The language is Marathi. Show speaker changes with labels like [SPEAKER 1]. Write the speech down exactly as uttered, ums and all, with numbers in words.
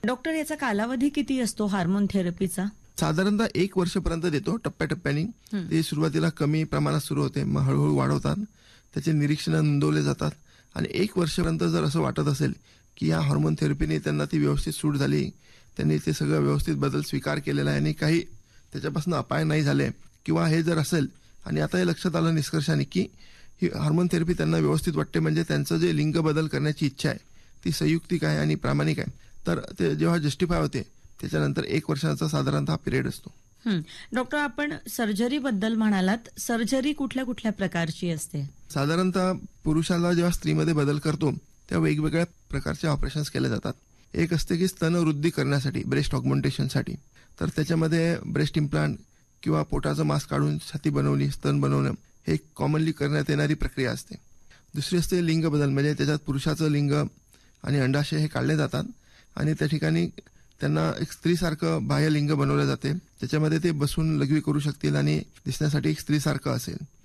[SPEAKER 1] डॉक्टर, याचा कालावधी किती असतो हार्मोन थेरपीचा?
[SPEAKER 2] साधारणतः एक वर्षपर्यंत देतो, टप्प्याटप्प्याने. ते सुरुवातीला कमी प्रमाणात सुरू होते, मग हळूहळू वाढवतात, त्याचे निरीक्षण नोंदवले जातात आणि एक वर्षपर्यंत जर असं वाटत असेल की या हार्मोन थेरपीने त्यांना ती व्यवस्थित सूट झाली, त्यांनी ते सगळं व्यवस्थित बदल स्वीकार केलेला आहे आणि काही त्याच्यापासून अपाय नाही झाले, किंवा हे जर असेल आणि आता हे लक्षात आलं निष्कर्षाने की ही हार्मोन थेरपी त्यांना व्यवस्थित वाटते, म्हणजे त्यांचं जे लिंग बदल करण्याची इच्छा आहे ती संयुक्तिक आहे आणि प्रामाणिक आहे, तर ते जेव्हा जस्टिफाय होते त्याच्यानंतर एक वर्षाचा साधारणतः पिरियड असतो.
[SPEAKER 1] डॉक्टर, आपण सर्जरी बद्दल म्हणालात, सर्जरी कुठल्या कुठल्या प्रकारची असते?
[SPEAKER 2] साधारणतः पुरुषाला जेव्हा स्त्रीमध्ये बदल करतो तेव्हा वेगवेगळ्या प्रकारचे ऑपरेशन्स केले जातात. एक असते की स्तनवृद्धी करण्यासाठी, ब्रेस्ट ऑगमेंटेशनसाठी, तर त्याच्यामध्ये ब्रेस्ट इम्प्लांट किंवा पोटाचं मांस काढून छाती बनवली, स्तन बनवणं, हे कॉमनली करण्यात येणारी प्रक्रिया असते. दुसरी असते लिंग बदल, म्हणजे त्याच्यात पुरुषाचं लिंग आणि अंडाशय हे काढले जातात आणि त्या ठिकाणी त्यांना एक स्त्रीसारखं बाह्य लिंग बनवलं जाते, त्याच्यामध्ये ते बसून लघवी करू शकतील आणि दिसण्यासाठी एक स्त्रीसारखं असेल.